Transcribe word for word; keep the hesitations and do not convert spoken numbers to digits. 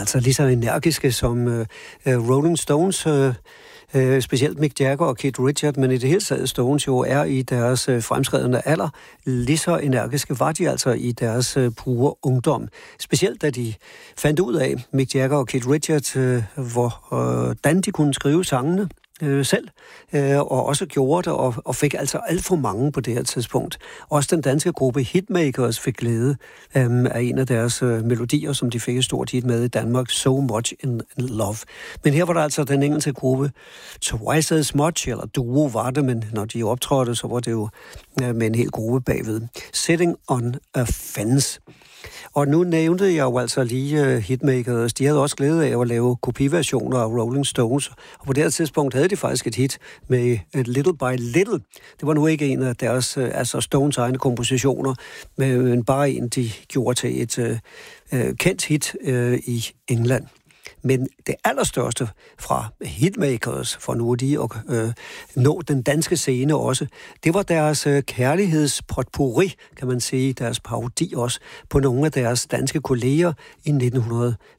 altså lige så energiske som øh, Rolling Stones, øh, øh, specielt Mick Jagger og Keith Richards, men i det hele taget Stones jo er i deres øh, fremskredende alder. Lige så energiske var de altså i deres øh, pure ungdom. Specielt da de fandt ud af, Mick Jagger og Keith Richards, øh, hvordan de kunne skrive sangene øh, selv, øh, og også gjorde det, og, og fik altså alt for mange på det her tidspunkt. Også den danske gruppe Hitmakers fik glæde øh, af en af deres øh, melodier, som de fik et stort hit med i Danmark, So Much in, in Love. Men her var der altså den engelske gruppe Twice As Much, eller Duo var det, men når de optrådte, så var det jo øh, med en hel gruppe bagved. Sitting on a Fence. Og nu nævnte jeg jo altså lige uh, Hitmakers. De havde også glæde af at lave kopiversioner af Rolling Stones. Og på det her tidspunkt havde de faktisk et hit med Little by Little. Det var nu ikke en af deres, uh, altså Stones egne kompositioner, men bare en, de gjorde til et uh, uh, kendt hit uh, i England. Men det allerstørste fra Hitmakers, for nu de at øh, nå den danske scene også, det var deres øh, kærlighedspotpourri, kan man sige, deres parodi også, på nogle af deres danske kolleger i nitten